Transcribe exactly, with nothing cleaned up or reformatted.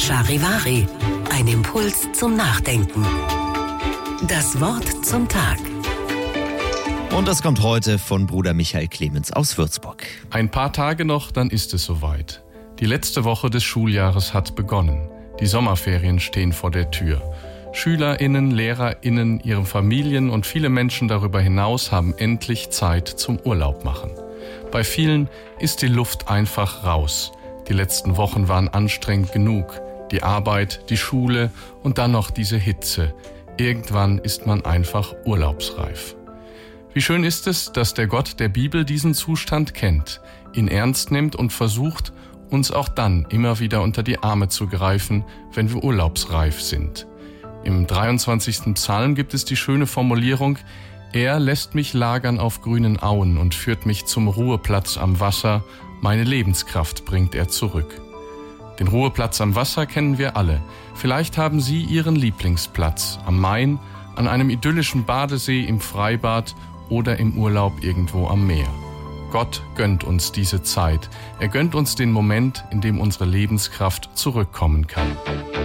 Charivari, ein Impuls zum Nachdenken. Das Wort zum Tag. Und das kommt heute von Bruder Michael Clemens aus Würzburg. Ein paar Tage noch, dann ist es soweit. Die letzte Woche des Schuljahres hat begonnen. Die Sommerferien stehen vor der Tür. SchülerInnen, LehrerInnen, ihre Familien und viele Menschen darüber hinaus haben endlich Zeit zum Urlaub machen. Bei vielen ist die Luft einfach raus. Die letzten Wochen waren anstrengend genug. Die Arbeit, die Schule und dann noch diese Hitze. Irgendwann ist man einfach urlaubsreif. Wie schön ist es, dass der Gott der Bibel diesen Zustand kennt, ihn ernst nimmt und versucht, uns auch dann immer wieder unter die Arme zu greifen, wenn wir urlaubsreif sind. Im dreiundzwanzigsten Psalm gibt es die schöne Formulierung: Er lässt mich lagern auf grünen Auen und führt mich zum Ruheplatz am Wasser, meine Lebenskraft bringt er zurück. Den Ruheplatz am Wasser kennen wir alle. Vielleicht haben Sie Ihren Lieblingsplatz am Main, an einem idyllischen Badesee, im Freibad oder im Urlaub irgendwo am Meer. Gott gönnt uns diese Zeit. Er gönnt uns den Moment, in dem unsere Lebenskraft zurückkommen kann.